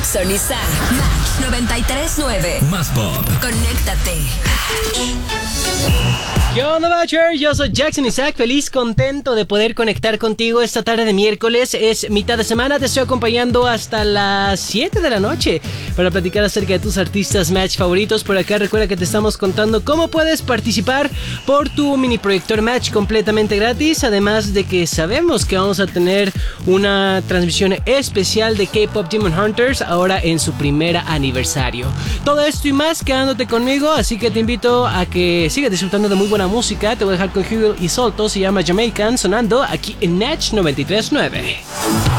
Jackson Isaac. Match 93.9. Más pop. Conéctate. ¿Qué onda, Matcher? Yo soy Jackson Isaac, feliz, contento de poder conectar contigo esta tarde de miércoles. Es mitad de semana, te estoy acompañando hasta las 7 de la noche para platicar acerca de tus artistas Match favoritos. Por acá recuerda que te estamos contando cómo puedes participar por tu mini proyector Match completamente gratis. Además de que sabemos que vamos a tener una transmisión especial de K-Pop Demon Hunters ahora en su primer aniversario. Todo esto y más quedándote conmigo, así que te invito a que sigas disfrutando de muy buena música. Te voy a dejar con Hugo y Solto, se llama Jamaican, sonando aquí en Match 93.9.